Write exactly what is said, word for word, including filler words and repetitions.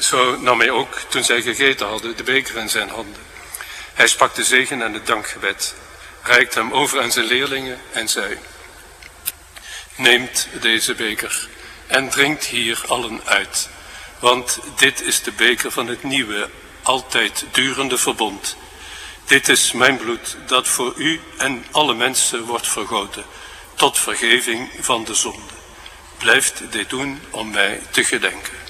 Zo nam hij ook, toen zij gegeten hadden, de beker in zijn handen. Hij sprak de zegen en het dankgebed, reikte hem over aan zijn leerlingen en zei: neemt deze beker en drinkt hier allen uit, want dit is de beker van het nieuwe, altijd durende verbond. Dit is mijn bloed dat voor u en alle mensen wordt vergoten, tot vergeving van de zonde. Blijft dit doen om mij te gedenken.